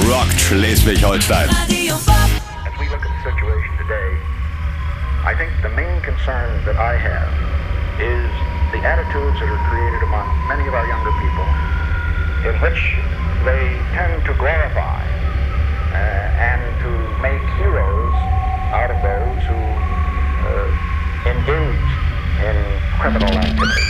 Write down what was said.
rockt Schleswig-Holstein. As we look at the situation today, I think the main concern that I have is the attitudes that are created among many of our younger people in which they tend to glorify and to make heroes out of those who engage in criminal activity.